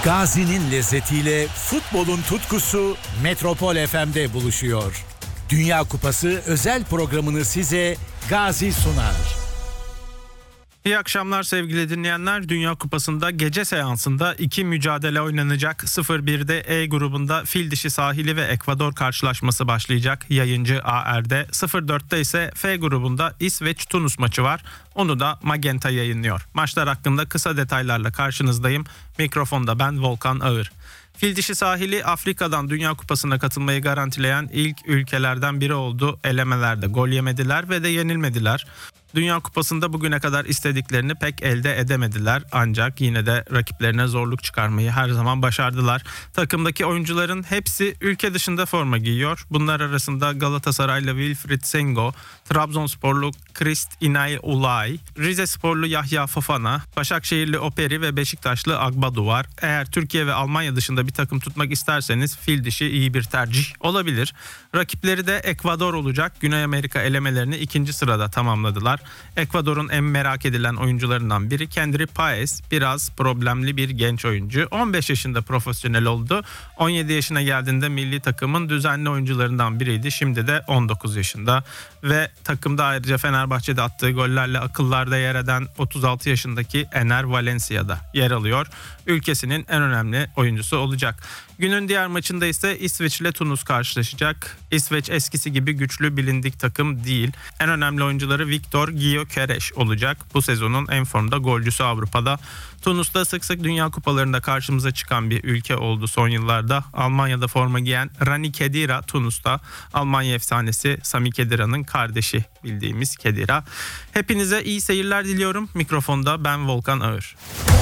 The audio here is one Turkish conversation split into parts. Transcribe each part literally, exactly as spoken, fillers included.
Gazi'nin lezzetiyle futbolun tutkusu Metropol F M'de buluşuyor. Dünya Kupası özel programını size Gazi sunar. İyi akşamlar sevgili dinleyenler. Dünya Kupası'nda gece seansında iki mücadele oynanacak. sıfır birde E grubunda Fil Dişi Sahili ve Ekvador karşılaşması başlayacak yayıncı A R'de. sıfır dörtte ise F grubunda İsveç-Tunus maçı var. Onu da Magenta yayınlıyor. Maçlar hakkında kısa detaylarla karşınızdayım. Mikrofonda ben Volkan Ağır. Fil Dişi Sahili Afrika'dan Dünya Kupası'na katılmayı garantileyen ilk ülkelerden biri oldu. Elemelerde gol yemediler ve de yenilmediler. Dünya Kupası'nda bugüne kadar istediklerini pek elde edemediler. Ancak yine de rakiplerine zorluk çıkarmayı her zaman başardılar. Takımdaki oyuncuların hepsi ülke dışında forma giyiyor. Bunlar arasında Galatasaraylı Wilfried Sengo, Trabzonsporlu Christ İnay Ulay, Rizesporlu Yahya Fofana, Başakşehirli Operi ve Beşiktaşlı Agbadu var. Eğer Türkiye ve Almanya dışında bir takım tutmak isterseniz Fil Dişi iyi bir tercih olabilir. Rakipleri de Ekvador olacak. Güney Amerika elemelerini ikinci sırada tamamladılar. Ekvador'un en merak edilen oyuncularından biri Kendry Páez. Biraz problemli bir genç oyuncu. on beş yaşında profesyonel oldu. on yedi yaşına geldiğinde milli takımın düzenli oyuncularından biriydi. Şimdi de on dokuz yaşında. Ve takımda ayrıca Fenerbahçe'de attığı gollerle akıllarda yer eden otuz altı yaşındaki Ener Valencia'da yer alıyor. Ülkesinin en önemli oyuncusu olacak. Günün diğer maçında ise İsveç ile Tunus karşılaşacak. İsveç eskisi gibi güçlü bilindik takım değil. En önemli oyuncuları Viktor Gyökeres olacak. Bu sezonun en formda golcüsü Avrupa'da. Tunus'ta sık sık Dünya Kupalarında karşımıza çıkan bir ülke oldu son yıllarda. Almanya'da forma giyen Rani Khedira Tunus'ta. Almanya efsanesi Sami Khedira'nın kardeşi bildiğimiz Khedira. Hepinize iyi seyirler diliyorum. Mikrofonda ben Volkan Ağır.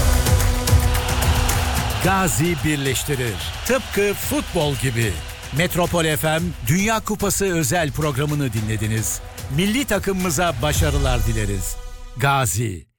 Gazi birleştirir. Tıpkı futbol gibi. Metropol F M Dünya Kupası özel programını dinlediniz. Milli takımımıza başarılar dileriz. Gazi.